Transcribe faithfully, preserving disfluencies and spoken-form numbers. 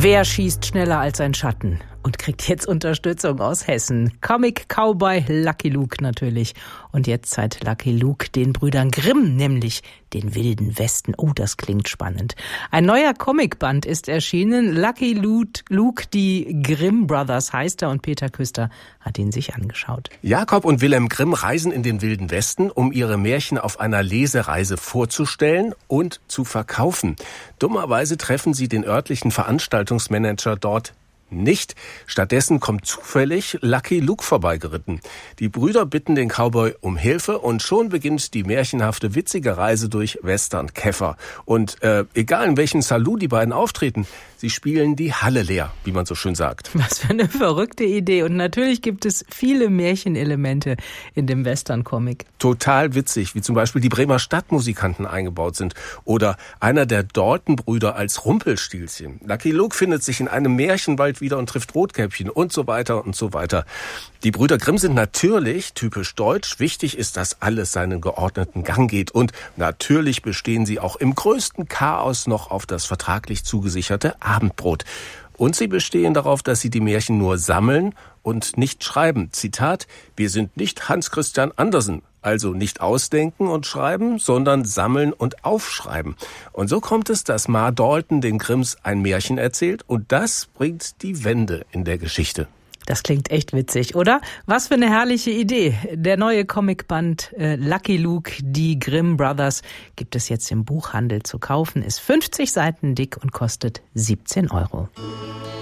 Wer schießt schneller als ein Schatten und kriegt jetzt Unterstützung aus Hessen? Comic Cowboy Lucky Luke natürlich. Und jetzt zeigt Lucky Luke den Brüdern Grimm, nämlich den Wilden Westen. Oh, das klingt spannend. Ein neuer Comicband ist erschienen. Lucky Luke, die Grimm Brothers heißt er, und Peter Küster hat ihn sich angeschaut. Jakob und Wilhelm Grimm reisen in den Wilden Westen, um ihre Märchen auf einer Lesereise vorzustellen und zu verkaufen. Dummerweise treffen sie den örtlichen Veranstaltungsmanager dort nicht. Stattdessen kommt zufällig Lucky Luke vorbeigeritten. Die Brüder bitten den Cowboy um Hilfe und schon beginnt die märchenhafte, witzige Reise durch Western-Käfer. Und äh, egal in welchem Saloon die beiden auftreten, sie spielen die Halle leer, wie man so schön sagt. Was für eine verrückte Idee. Und natürlich gibt es viele Märchenelemente in dem Western-Comic. Total witzig, wie zum Beispiel die Bremer Stadtmusikanten eingebaut sind oder einer der Dalton-Brüder als Rumpelstilzchen. Lucky Luke findet sich in einem Märchenwald wieder und trifft Rotkäppchen und so weiter und so weiter. Die Brüder Grimm sind natürlich typisch deutsch. Wichtig ist, dass alles seinen geordneten Gang geht. Und natürlich bestehen sie auch im größten Chaos noch auf das vertraglich zugesicherte Abendbrot. Und sie bestehen darauf, dass sie die Märchen nur sammeln und nicht schreiben. Zitat: Wir sind nicht Hans Christian Andersen. Also nicht ausdenken und schreiben, sondern sammeln und aufschreiben. Und so kommt es, dass Ma Dalton den Grimms ein Märchen erzählt. Und das bringt die Wende in der Geschichte. Das klingt echt witzig, oder? Was für eine herrliche Idee. Der neue Comicband äh, Lucky Luke, die Grimm Brothers, gibt es jetzt im Buchhandel zu kaufen, ist fünfzig Seiten dick und kostet siebzehn Euro.